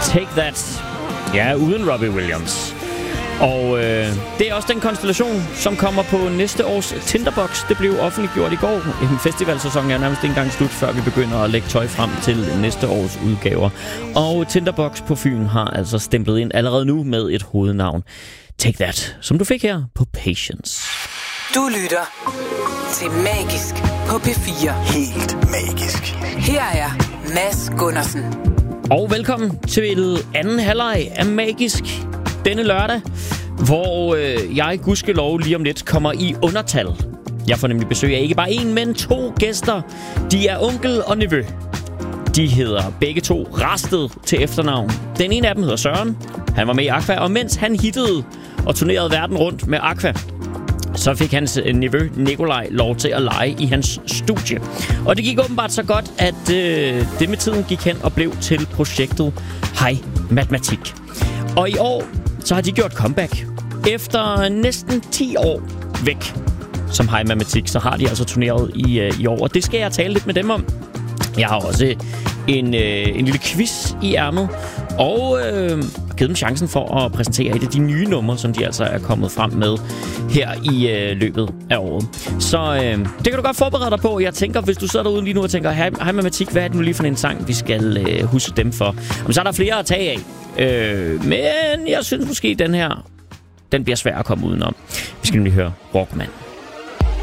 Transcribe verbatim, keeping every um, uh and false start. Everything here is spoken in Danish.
Take That. Ja, uden Robbie Williams. Og øh, det er også den konstellation, som kommer på næste års Tinderbox. Det blev offentliggjort i går. En festivalsæson er nærmest ikke engang slut, før vi begynder at lægge tøj frem til næste års udgaver. Og Tinderbox på Fyn har altså stemplet ind allerede nu med et hovednavn. Take That, som du fik her på Patience. Du lytter til Magisk på P fire. Helt magisk. Her er Mads Gundersen. Og velkommen til anden halvleg af Magisk denne lørdag, hvor øh, jeg gudskelov lige om lidt kommer i undertal. Jeg får nemlig besøg af ikke bare en, men to gæster. De er onkel og nevø. De hedder begge to Rasted til efternavn. Den ene af dem hedder Søren. Han var med i Aqua, og mens han hittede og turnerede verden rundt med Aqua, så fik hans nevø Nikolaj lov til at lege i hans studie. Og det gik åbenbart så godt, at øh, det med tiden gik hen og blev til projektet Hej Matematik. Og i år, så har de gjort comeback. Efter næsten ti år væk som Hej Matematik, så har de altså turneret i, øh, i år. Og det skal jeg tale lidt med dem om. Jeg har også en, øh, en lille quiz i ærmet. Og øh, givet dem chancen for at præsentere et af de nye numre, som de altså er kommet frem med her i øh, løbet af året. Så øh, det kan du godt forberede dig på. Jeg tænker, hvis du sidder derude lige nu og tænker, hej Matematik, hvad er det nu lige for en sang, vi skal øh, huske dem for? Jamen, så er der flere at tage af. Øh, men jeg synes måske, den her, den bliver svær at komme udenom. Vi skal nemlig høre Rockman.